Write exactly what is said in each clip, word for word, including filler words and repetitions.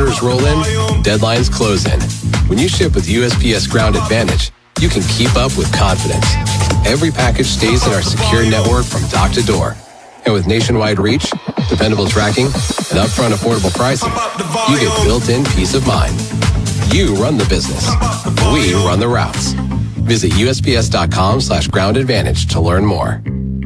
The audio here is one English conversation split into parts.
orders roll in, deadlines close in. When you ship with U S P S Ground Advantage, you can keep up with confidence. Every package stays in our secure network from dock to door. And with nationwide reach, dependable tracking, and upfront affordable pricing, you get built-in peace of mind. You run the business. We run the routes. Visit U S P S dot com slash ground advantage to learn more.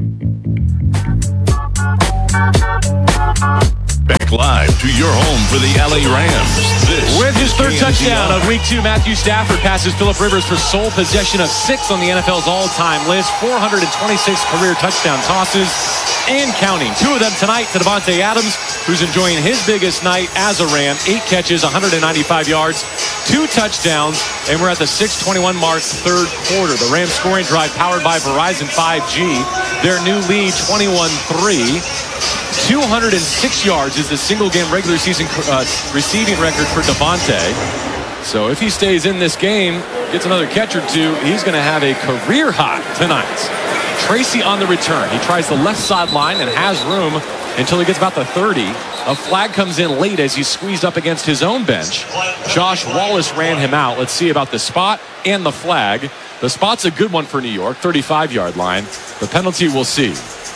Back live to your home for the L A Rams. This With his third K N T R. touchdown of week two, Matthew Stafford passes Phillip Rivers for sole possession of sixth on the N F L's all-time list. four hundred twenty-six career touchdown tosses and counting. Two of them tonight to Davante Adams, who's enjoying his biggest night as a Ram. Eight catches, one hundred ninety-five yards, two touchdowns, and we're at the six twenty-one mark, third quarter. The Rams scoring drive powered by Verizon five G. Their new lead, twenty-one three. two hundred six yards is the single-game regular season uh, receiving record for Davante. So if he stays in this game, gets another catch or two, he's going to have a career high tonight. Tracy on the return. He tries the left sideline and has room until he gets about the thirty. A flag comes in late as he's squeezed up against his own bench. Josh Wallace ran him out. Let's see about the spot and the flag. The spot's a good one for New York, thirty-five-yard line. The penalty, we'll see.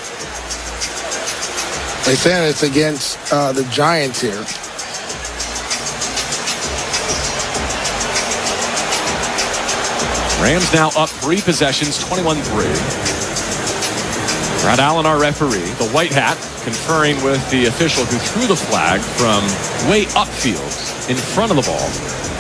They saying it's against uh, the Giants here. Rams now up three possessions, twenty-one three. Brad Allen, our referee, the white hat, conferring with the official who threw the flag from way upfield in front of the ball.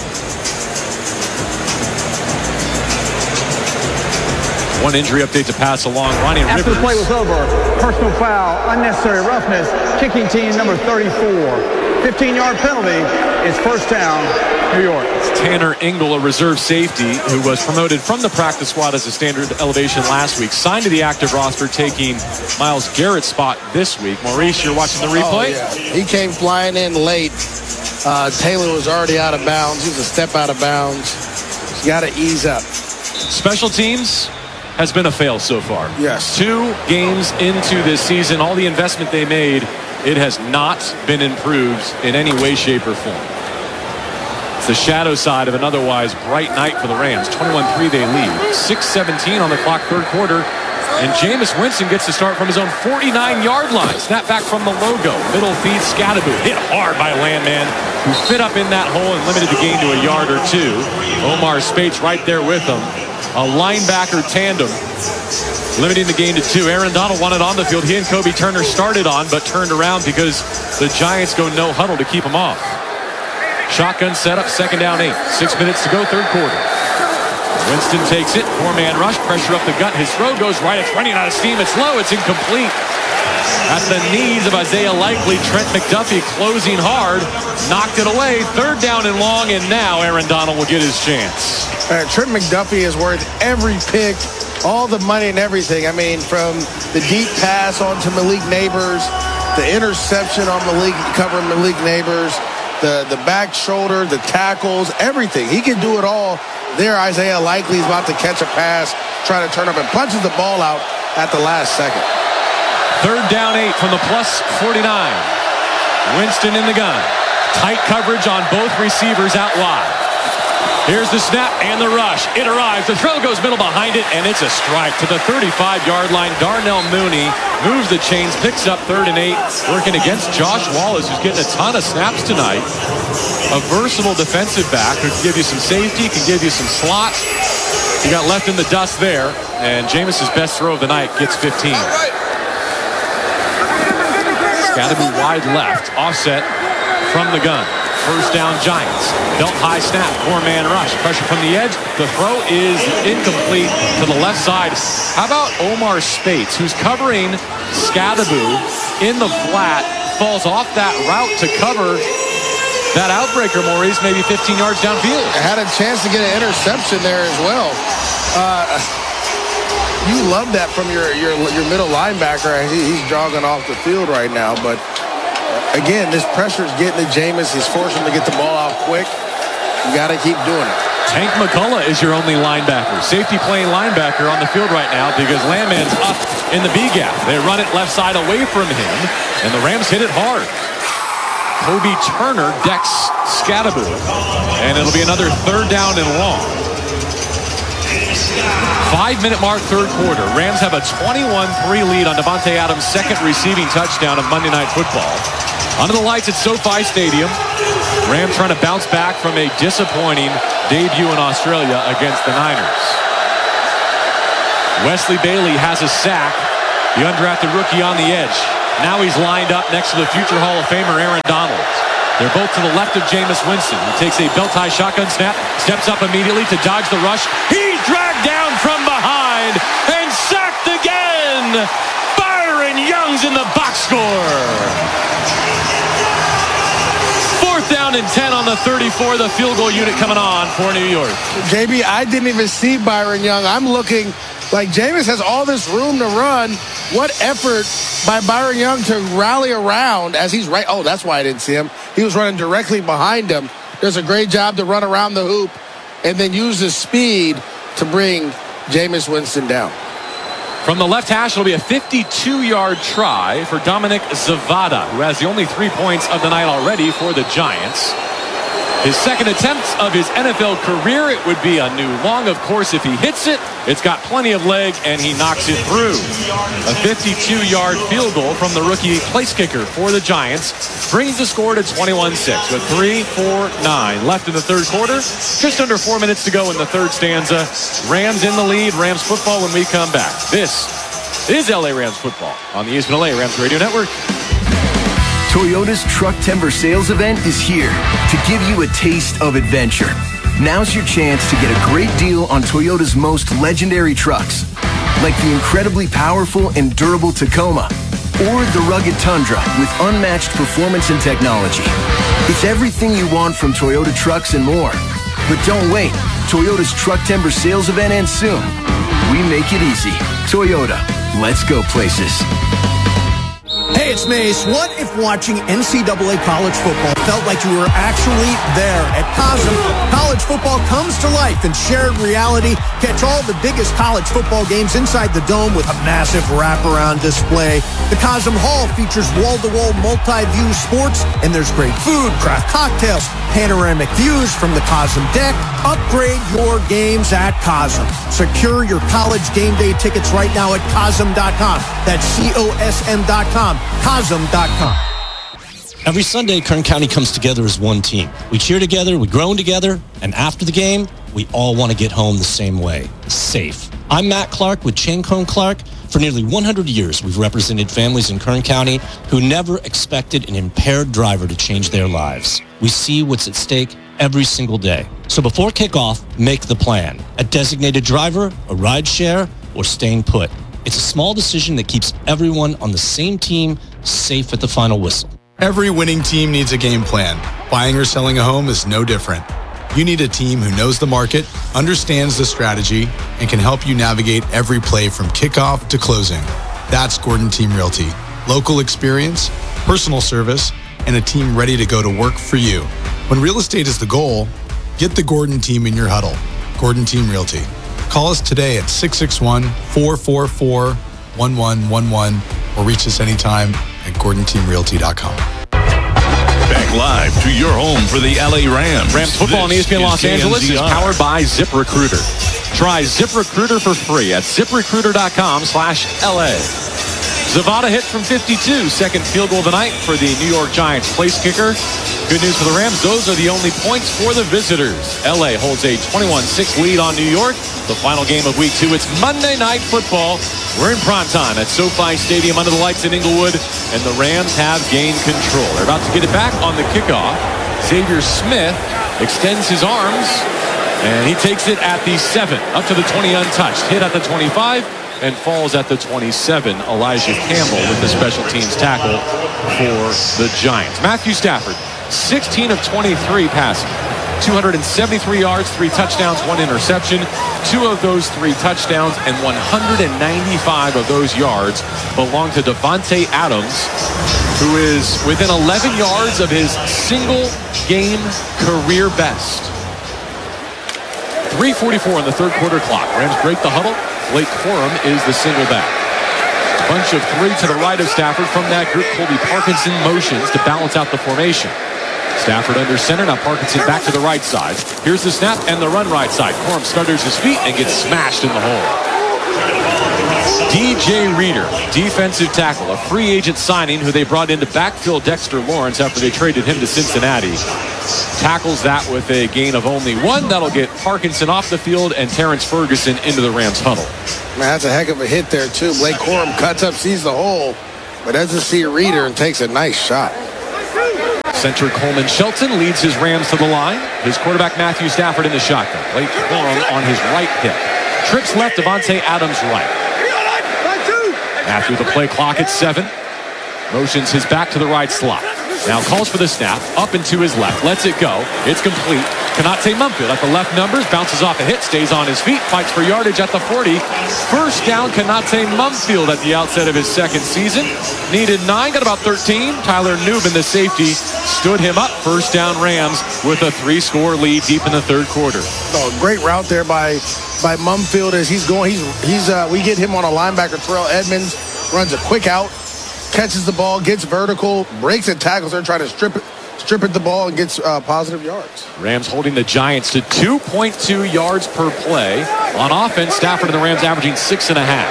One injury update to pass along. Ronnie Rivers. After the play was over, personal foul, unnecessary roughness, kicking team number thirty-four. fifteen-yard penalty. It's first down, New York. It's Tanner Engel, a reserve safety who was promoted from the practice squad as a standard elevation last week. Signed to the active roster, taking Myles Garrett's spot this week. Maurice, you're watching the replay? Oh, yeah. He came flying in late. Uh, Taylor was already out of bounds. He was a step out of bounds. He's got to ease up. Special teams has been a fail so far. Yes. Two games into this season, all the investment they made, it has not been improved in any way, shape, or form. It's the shadow side of an otherwise bright night for the Rams. twenty-one three they lead. six seventeen on the clock, third quarter. And Jameis Winston gets to start from his own forty-nine-yard line. Snap back from the logo. Middle feed, Scadaboo. Hit hard by Landman, who fit up in that hole and limited the gain to a yard or two. Omar Spates right there with him. A linebacker tandem, limiting the gain to two. Aaron Donald wanted on the field. He and Kobe Turner started on, but turned around because the Giants go no huddle to keep him off. Shotgun setup, second down eight. Six minutes to go, third quarter. Winston takes it, four-man rush, pressure up the gut. His throw goes right. It's running out of steam. It's low. It's incomplete. At the knees of Isaiah Likely, Trent McDuffie closing hard, knocked it away. Third down and long, and now Aaron Donald will get his chance. Uh, Trent McDuffie is worth every pick, all the money and everything. I mean, from the deep pass onto Malik Neighbors, the interception on Malik, covering Malik Neighbors, the, the back shoulder, the tackles, everything. He can do it all. There, Isaiah Likely is about to catch a pass, trying to turn up and punches the ball out at the last second. Third down eight from the plus forty-nine. Winston in the gun. Tight coverage on both receivers out wide. Here's the snap and the rush. It arrives. The throw goes middle behind it, and it's a strike to the thirty-five-yard line. Darnell Mooney moves the chains, picks up third and eight, working against Josh Wallace, who's getting a ton of snaps tonight. A versatile defensive back who can give you some safety, can give you some slot. He got left in the dust there, and Jameis's best throw of the night gets fifteen. Got to be wide left, offset from the gun. First down, Giants. Belt high snap, four-man rush. Pressure from the edge. The throw is incomplete to the left side. How about Omar Spates, who's covering Scadaboo in the flat, falls off that route to cover that outbreaker, Maurice, maybe fifteen yards downfield. I had a chance to get an interception there as well. Uh, you love that from your, your, your middle linebacker. He, he's jogging off the field right now, but again, this pressure is getting to Jameis. He's forcing him to get the ball out quick. You got to keep doing it. Tank McCullough is your only linebacker. Safety playing linebacker on the field right now because Landman's up in the B gap. They run it left side away from him, and the Rams hit it hard. Kobe Turner decks Scadaboo. And it'll be another third down and long. Five-minute mark, third quarter. Rams have a twenty-one three lead on Davante Adams' second receiving touchdown of Monday Night Football. Under the lights at SoFi Stadium. Rams trying to bounce back from a disappointing debut in Australia against the Niners. Wesley Bailey has a sack. The undrafted rookie on the edge. Now he's lined up next to the future Hall of Famer Aaron Donald. They're both to the left of Jameis Winston. He takes a belt-tie shotgun snap, steps up immediately to dodge the rush. He's dragged down from behind and sacked again. Byron Young's in the box score. Fourth down and ten on the thirty-four. The field goal unit coming on for New York. J B, I didn't even see Byron Young. I'm looking like Jameis has all this room to run. What effort by Byron Young to rally around as he's right. Oh, that's why I didn't see him. He was running directly behind him. Does a great job to run around the hoop and then use his speed to bring Jameis Winston down. From the left hash, it'll be a fifty-two-yard try for Dominic Zavada, who has the only three points of the night already for the Giants. His second attempt of his N F L career. It would be a new long, of course, if he hits it. It's got plenty of leg, and he knocks it through. A fifty-two-yard field goal from the rookie place kicker for the Giants brings the score to twenty-one six with three four nine left in the third quarter. Just under four minutes to go in the third stanza. Rams in the lead. Rams football when we come back. This is L A Rams football on the E S P N L A Rams Radio Network. Toyota's Truck Timber Sales event is here to give you a taste of adventure. Now's your chance to get a great deal on Toyota's most legendary trucks, like the incredibly powerful and durable Tacoma, or the rugged Tundra with unmatched performance and technology. It's everything you want from Toyota trucks and more. But don't wait. Toyota's Truck Timber Sales event ends soon. We make it easy. Toyota. Let's go places. Hey, it's Mace. What if watching N C double A college football felt like you were actually there? At Cosm, college football comes to life in shared reality. Catch all the biggest college football games inside the Dome with a massive wraparound display. The Cosm Hall features wall-to-wall multi-view sports, and there's great food, craft cocktails, panoramic views from the Cosm deck. Upgrade your games at Cosm. Secure your college game day tickets right now at Cosm dot com. That's C O S M dot com. Cosm dot com. Every Sunday, Kern County comes together as one team. We cheer together, we groan together, and after the game, we all want to get home the same way, safe. I'm Matt Clark with Chain Cone Clark. For nearly one hundred years, we've represented families in Kern County who never expected an impaired driver to change their lives. We see what's at stake every single day. So before kickoff, make the plan. A designated driver, a ride share, or staying put. It's a small decision that keeps everyone on the same team safe at the final whistle. Every winning team needs a game plan. Buying or selling a home is no different. You need a team who knows the market, understands the strategy, and can help you navigate every play from kickoff to closing. That's Gordon Team Realty. Local experience, personal service, and a team ready to go to work for you. When real estate is the goal, get the Gordon team in your huddle. Gordon Team Realty. Call us today at six six one, four four four, one one one one or reach us anytime at gordon team realty dot com. Back live to your home for the L A Rams. Rams football on E S P N Los Angeles is powered by ZipRecruiter. Try ZipRecruiter for free at zip recruiter dot com slash L A. Zavada hit from fifty-two, second field goal of the night for the New York Giants place kicker. Good news for the Rams, those are the only points for the visitors. L A holds a twenty-one six lead on New York. The final game of week two, it's Monday Night Football. We're in prime time at SoFi Stadium under the lights in Inglewood, and the Rams have gained control. They're about to get it back on the kickoff. Xavier Smith extends his arms, and he takes it at the seven, up to the twenty untouched. Hit at the twenty-five, and falls at the twenty-seven. Elijah Campbell with the special teams tackle for the Giants. Matthew Stafford, sixteen of twenty-three passing. two hundred seventy-three yards, three touchdowns, one interception. Two of those three touchdowns and one hundred ninety-five of those yards belong to Davante Adams, who is within eleven yards of his single game career best. three forty-four on the third quarter clock. Rams break the huddle. Blake Corum is the single back. Bunch of three to the right of Stafford. From that group, Colby Parkinson motions to balance out the formation. Stafford under center. Now Parkinson back to the right side. Here's the snap and the run right side. Corum stutters his feet and gets smashed in the hole. D J Reader, defensive tackle, a free agent signing who they brought in to backfill Dexter Lawrence after they traded him to Cincinnati. Tackles that with a gain of only one. That'll get Parkinson off the field and Terrence Ferguson into the Rams huddle. Man, that's a heck of a hit there, too. Blake Corum cuts up, sees the hole, but doesn't see a Reader and takes a nice shot. Center Coleman Shelton leads his Rams to the line. His quarterback Matthew Stafford in the shotgun. Blake Corum on his right hip. Trips left, Davante Adams right. Matthew the play clock at seven. Motions his back to the right slot. Now calls for the snap, up and to his left. Lets it go. It's complete. Konate Mumpfield at the left numbers, bounces off a hit, stays on his feet, fights for yardage at the forty. First down, Konate Mumpfield at the outset of his second season. Needed nine, got about thirteen. Tyler Nubin, the safety, stood him up. First down Rams with a three-score lead deep in the third quarter. Oh, great route there by by Mumpfield as he's going. He's he's uh, we get him on a linebacker. Terrell Edmonds runs a quick out, catches the ball, gets vertical, breaks and tackles her, trying to strip it, strip at the ball and gets uh, positive yards. Rams holding the Giants to two point two yards per play. On offense, Stafford and the Rams averaging six and a half.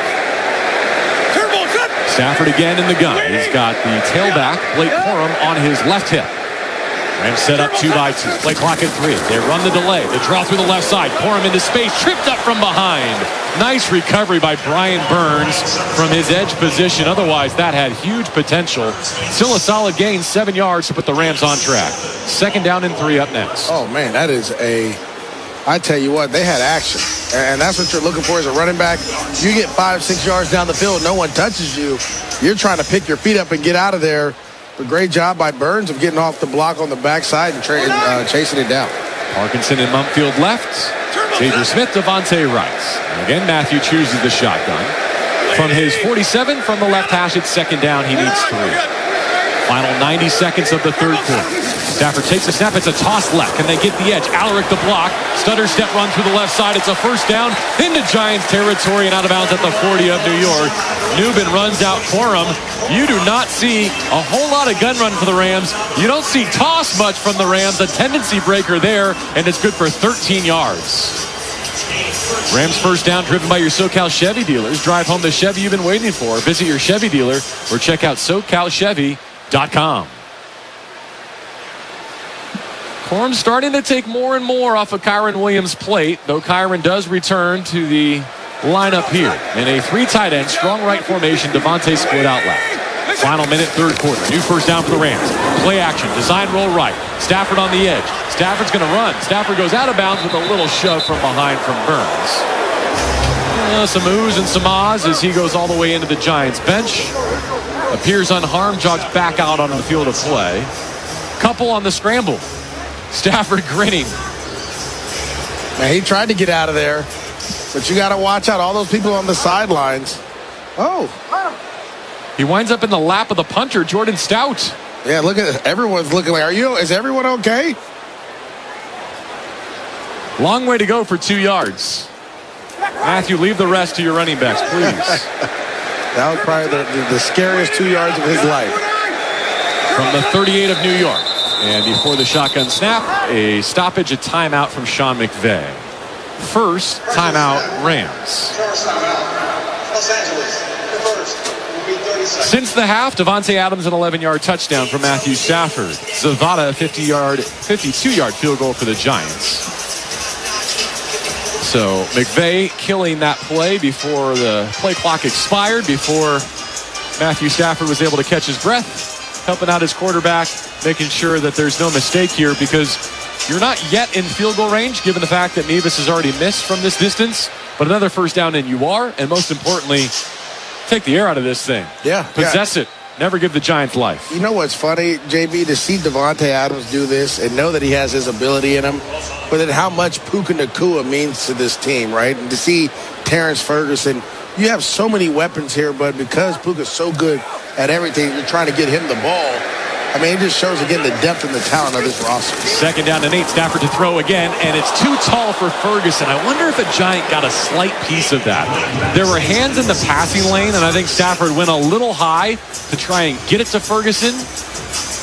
Stafford again in the gun. He's got the tailback, Blake Corum, on his left hip. Rams set up two by two. Play clock at three. They run the delay. They draw through the left side. Corum into space. Tripped up from behind. Nice recovery by Brian Burns from his edge position. Otherwise, that had huge potential. Still a solid gain. Seven yards to put the Rams on track. Second down and three up next. Oh, man, that is a... I tell you what, they had action. And that's what you're looking for as a running back. You get five, six yards down the field, no one touches you. You're trying to pick your feet up and get out of there. A great job by Burns of getting off the block on the backside and tra- uh, chasing it down. Parkinson and Mumpfield left. Xavier Smith, Davante Wright. And again, Matthew chooses the shotgun. From his forty-seven, from the left hash, it's second down. He needs three. Final ninety seconds of the third quarter. Stafford takes a snap. It's a toss left. Can they get the edge? Alaric the block. Stutter step run through the left side. It's a first down into Giants territory and out of bounds at the forty of New York. Nubin runs out Corum. You do not see a whole lot of gun run for the Rams. You don't see toss much from the Rams. A tendency breaker there, and it's good for thirteen yards. Rams first down driven by your SoCal Chevy dealers. Drive home the Chevy you've been waiting for. Visit your Chevy dealer or check out socal chevy dot com. Corum starting to take more and more off of Kyron Williams' plate, though Kyron does return to the lineup here. In a three tight end, strong right formation, Davante split out left. Final minute, third quarter. New first down for the Rams. Play action, design roll right. Stafford on the edge. Stafford's going to run. Stafford goes out of bounds with a little shove from behind from Burns. Uh, some oohs and some ahs as he goes all the way into the Giants bench. Appears unharmed, jogs back out onto the field of play. Couple on the scramble. Stafford grinning. Man, he tried to get out of there, but you got to watch out. All those people on the sidelines. Oh. He winds up in the lap of the punter, Jordan Stout. Yeah, look at it. Everyone's looking like, are you, is everyone okay? Long way to go for two yards. Matthew, leave the rest to your running backs, please. That was probably the, the, the scariest two yards of his life. From the thirty-eight of New York. And before the shotgun snap, a stoppage, a timeout from Sean McVay. First timeout, Rams. Since the half, Davante Adams an eleven-yard touchdown for Matthew Stafford. Zavada, fifty-yard, fifty-two-yard field goal for the Giants. So McVay killing that play before the play clock expired, before Matthew Stafford was able to catch his breath, helping out his quarterback, making sure that there's no mistake here, because you're not yet in field goal range, given the fact that Nevis has already missed from this distance, but another first down and you are, and most importantly, take the air out of this thing. Yeah. Possess yeah. it. Never give the Giants life. You know what's funny, J B, to see Davante Adams do this and know that he has his ability in him, but then how much Puka Nacua means to this team, right? And to see Terrence Ferguson, you have so many weapons here, but because Puka's so good at everything, you're trying to get him the ball. I mean, it just shows, again, the depth and the talent of this roster. Second down and eight. Stafford to throw again, and it's too tall for Ferguson. I wonder if a Giant got a slight piece of that. There were hands in the passing lane, and I think Stafford went a little high to try and get it to Ferguson.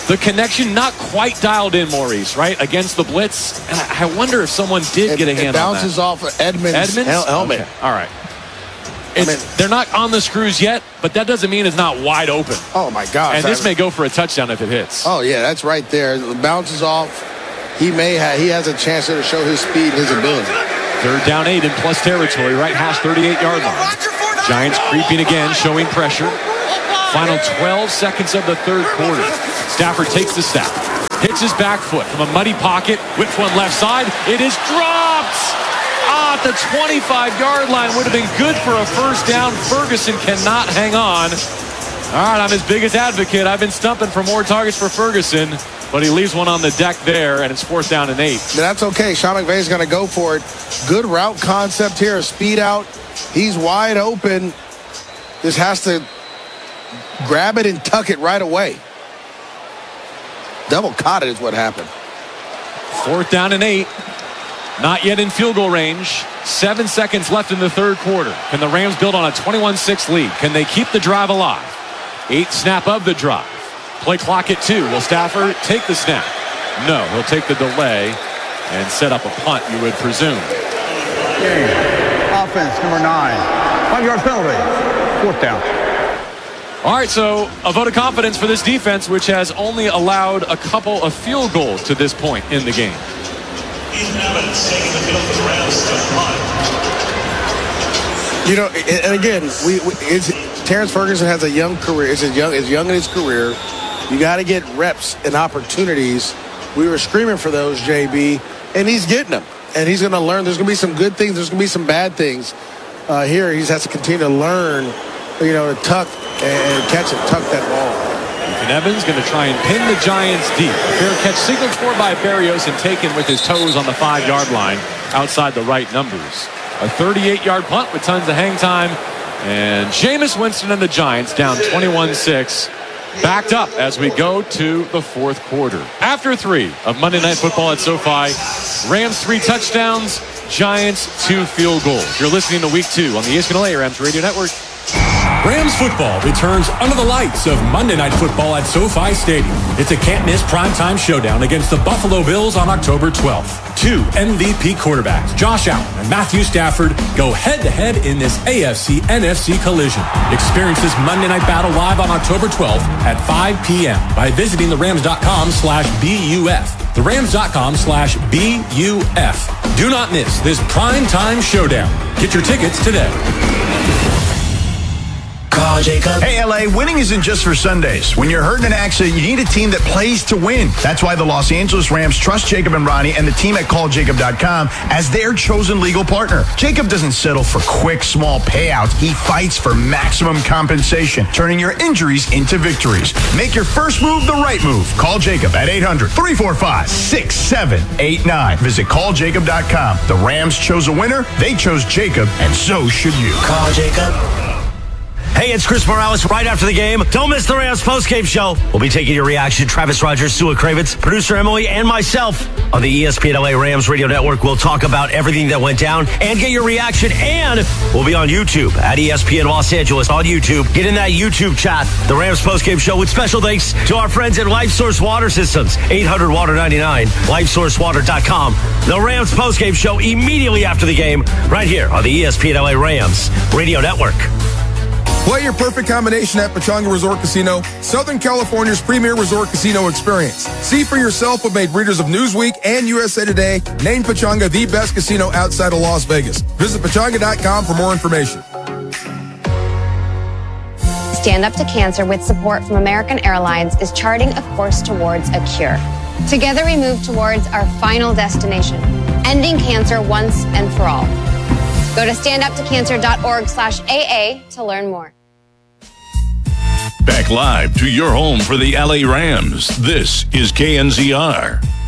The connection not quite dialed in, Maurice, right? Against the blitz. And I wonder if someone did it, get a hand on that. It bounces off of Edmonds' Edmonds? hel- helmet. Okay. All right. It's, I mean, they're not on the screws yet, but that doesn't mean it's not wide open. Oh, my gosh. And this I, may go for a touchdown if it hits. Oh, yeah, that's right there. It bounces off. He may have, he has a chance to show his speed and his ability. Third down eight in plus territory, right hash thirty-eight-yard line. Giants creeping again, showing pressure. Final twelve seconds of the third quarter. Stafford takes the snap. Hits his back foot from a muddy pocket. Whips one left side. It is dropped! Ah, at the twenty-five-yard line. Would have been good for a first down. Ferguson cannot hang on. All right, I'm his biggest advocate. I've been stumping for more targets for Ferguson, but he leaves one on the deck there, and it's fourth down and eight. That's okay. Sean McVay's going to go for it. Good route concept here, a speed out. He's wide open. Just has to grab it and tuck it right away. Double caught it is what happened. Fourth down and eight. Not yet in field goal range. Seven seconds left in the third quarter. Can the Rams build on a twenty-one six lead? Can they keep the drive alive? Eight snap of the drive. Play clock at two. Will Stafford take the snap? No, he'll take the delay and set up a punt, you would presume. Game. Offense, number nine. Five-yard penalty. Fourth down. All right, so a vote of confidence for this defense, which has only allowed a couple of field goals to this point in the game. Ethan Evans taking the field for the Rams to punt. You know, and again, we, we it's, Terrence Ferguson has a young career. It's a young, it's young in his career. You got to get reps and opportunities. We were screaming for those, J B, and he's getting them. And he's going to learn. There's going to be some good things. There's going to be some bad things. Uh, here, he just has to continue to learn, you know, to tuck and catch it, tuck that ball. Ethan Evans going to try and pin the Giants deep. A fair catch signaled for by Berrios and taken with his toes on the five-yard line outside the right numbers. A thirty-eight-yard punt with tons of hang time. And Jameis Winston and the Giants down twenty-one six. Backed up as we go to the fourth quarter. After three of Monday Night Football at SoFi, Rams three touchdowns, Giants two field goals. You're listening to Week two on the E S P N L A Rams Radio Network. Rams football returns under the lights of Monday Night Football at SoFi Stadium. It's a can't-miss primetime showdown against the Buffalo Bills on October twelfth. Two M V P quarterbacks, Josh Allen and Matthew Stafford, go head-to-head in this A F C N F C collision. Experience this Monday Night battle live on October twelfth at five p.m. by visiting the rams dot com slash B U F. the rams dot com slash B U F. Do not miss this primetime showdown. Get your tickets today. Call Jacob. Hey, L A, winning isn't just for Sundays. When you're hurt in an accident, you need a team that plays to win. That's why the Los Angeles Rams trust Jacob and Ronnie and the team at call jacob dot com as their chosen legal partner. Jacob doesn't settle for quick, small payouts. He fights for maximum compensation, turning your injuries into victories. Make your first move the right move. Call Jacob at eight hundred, three four five, six seven eight nine. Visit call jacob dot com. The Rams chose a winner. They chose Jacob, and so should you. Call Jacob. Hey, it's Chris Morales right after the game. Don't miss the Rams postgame show. We'll be taking your reaction. Travis Rogers, Sua Kravitz, producer Emily, and myself on the E S P N L A Rams Radio Network. We'll talk about everything that went down and get your reaction. And we'll be on YouTube at E S P N Los Angeles on YouTube. Get in that YouTube chat. The Rams postgame show with special thanks to our friends at Life Source Water Systems. eight hundred water ninety-nine, life source water dot com. The Rams postgame show immediately after the game right here on the E S P N L A Rams Radio Network. Play your perfect combination at Pechanga Resort Casino, Southern California's premier resort casino experience. See for yourself what made readers of Newsweek and U S A Today name Pechanga the best casino outside of Las Vegas. Visit pechanga dot com for more information. Stand Up to Cancer with support from American Airlines is charting a course towards a cure. Together we move towards our final destination, ending cancer once and for all. Go to stand up to cancer dot org slash A A to learn more. Back live to your home for the L A Rams. This is K N Z R.